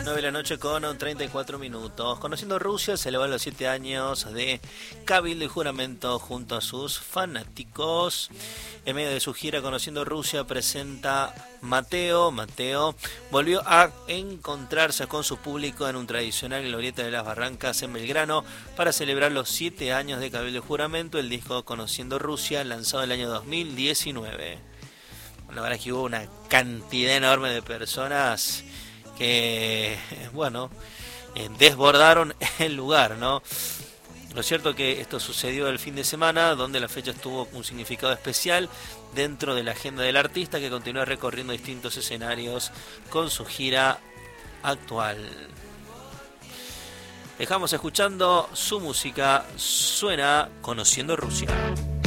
9 de la noche con 34 minutos. Conociendo Rusia, celebran los 7 años de cabildo y juramento junto a sus fanáticos. En medio de su gira Conociendo Rusia presenta Mateo. Mateo volvió a encontrarse con su público en un tradicional Glorieta de las Barrancas en Belgrano para celebrar los 7 años de cabildo y juramento. El disco Conociendo Rusia, lanzado en el año 2019. La verdad es que hubo una cantidad enorme de personas que, bueno, desbordaron el lugar, ¿no? Lo cierto que esto sucedió el fin de semana, donde la fecha tuvo un significado especial dentro de la agenda del artista, que continúa recorriendo distintos escenarios con su gira actual. Dejamos escuchando su música, suena Conociendo Rusia.